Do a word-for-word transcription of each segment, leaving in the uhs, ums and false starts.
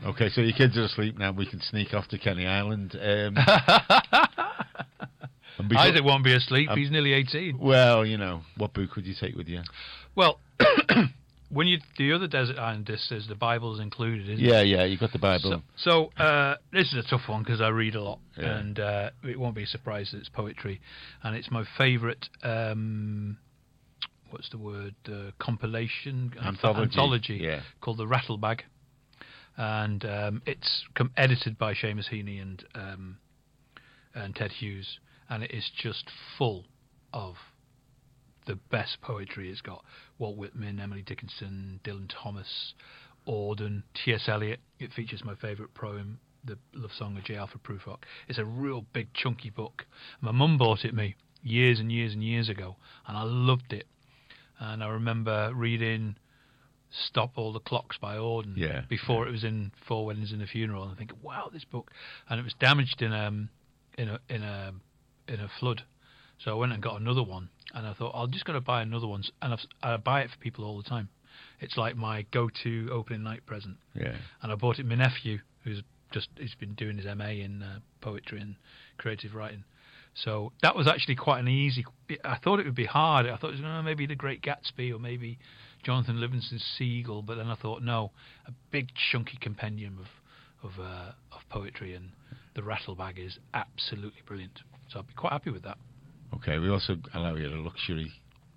Okay, so your kids are asleep now. We can sneak off to Kenny Island. Um, and before, Isaac won't be asleep. um, He's nearly eighteen. Well, you know, what book would you take with you? Well, when you the other Desert Island disc says the Bible's included, isn't Yeah, it? yeah, you got the Bible. So, so uh, this is a tough one because I read a lot, Yeah. and uh, it won't be a surprise that it's poetry, and it's my favourite. Um, what's the word? Uh, compilation Anthology. anthology Yeah. called the Rattlebag, and um, it's com- edited by Seamus Heaney and um, and Ted Hughes, and it is just full of the best poetry. It's got Walt Whitman, Emily Dickinson, Dylan Thomas, Auden, T S Eliot. It features my favourite poem, the love song of J. Alfred Prufrock. It's a real big chunky book. My mum bought it me years and years and years ago, and I loved it. And I remember reading Stop All the Clocks by Auden Yeah, before yeah. it was in Four Weddings and a Funeral, and I think, wow, this book. And it was damaged in um in a in a in a flood. So I went and got another one, and I thought, I'm just going to buy another one, and I've, I buy it for people all the time. It's like my go-to opening night present. Yeah. And I bought it my nephew, who's just he's been doing his M A in uh, poetry and creative writing. So that was actually quite an easy. I thought it would be hard. I thought it was oh, maybe The Great Gatsby or maybe Jonathan Livingston's Seagull, but then I thought no, a big chunky compendium of of uh, of poetry, and the Rattlebag is absolutely brilliant. So I'd be quite happy with that. Okay, we also allow you a luxury.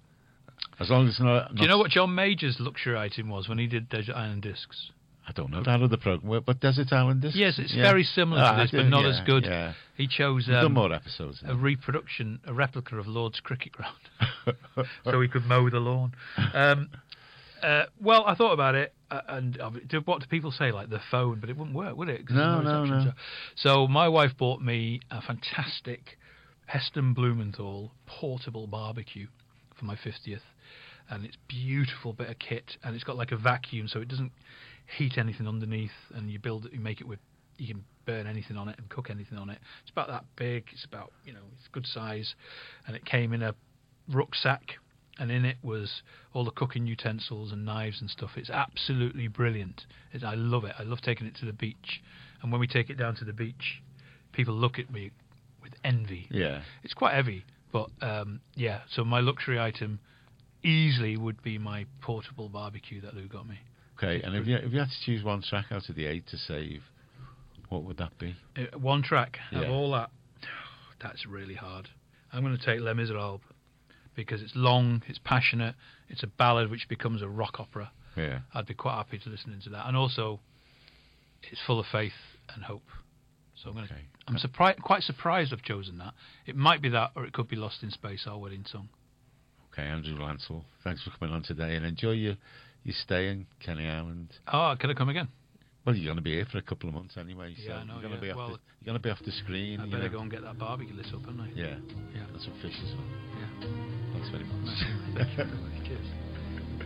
As long as it's not, not... Do you know what John Major's luxury item was when he did Desert Island Discs? I don't know that other program. But Desert Island Discs? Yes, it's Yeah. very similar Ah, to this, I but do, not yeah, as good. Yeah. He chose We've done um, more episodes. a reproduction, a replica of Lord's cricket ground, so he could mow the lawn. Um, uh, well, I thought about it, uh, and uh, what do people say, like the phone? But it wouldn't work, would it? 'Cause No, there's no, reception. no. So, so my wife bought me a fantastic Heston Blumenthal portable barbecue for my fiftieth, and it's beautiful bit of kit, and it's got like a vacuum, so it doesn't heat anything underneath, and you build it, you make it with, you can burn anything on it and cook anything on it. It's about that big. It's about, you know, it's good size, and it came in a rucksack, and in it was all the cooking utensils and knives and stuff. It's absolutely brilliant. It's, I love it. I love taking it to the beach, and when we take it down to the beach, people look at me with envy. Yeah. It's quite heavy, but um, yeah. So my luxury item easily would be my portable barbecue that Lou got me. Okay, and if you if you had to choose one track out of the eight to save, what would that be? Uh, one track Yeah. of all that. That's really hard. I'm going to take Les Miserables because it's long, it's passionate, it's a ballad which becomes a rock opera. Yeah. I'd be quite happy to listening to that, and also it's full of faith and hope. So I'm going to. Okay. I'm surpri- quite surprised I've chosen that. It might be that, or it could be Lost in Space, Our Wedding Song. Okay, Andrew Lancel, thanks for coming on today, and enjoy your your stay in Kenny Island. Oh, can I come again? Well, you're going to be here for a couple of months anyway, so Yeah, I know, you're going yeah. to be off Well, the, you're going to be off the screen. I you better know. go and get that barbecue lit up, haven't I? Yeah, Yeah. and some fish as well. Yeah. Thanks very much. Thank you very much. Cheers.